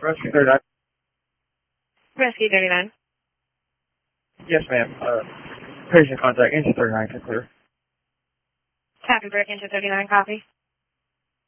Rescue 39. Rescue 39. Yes, ma'am. Patient contact, engine 39, to clear. Copy, Brick, engine 39, copy.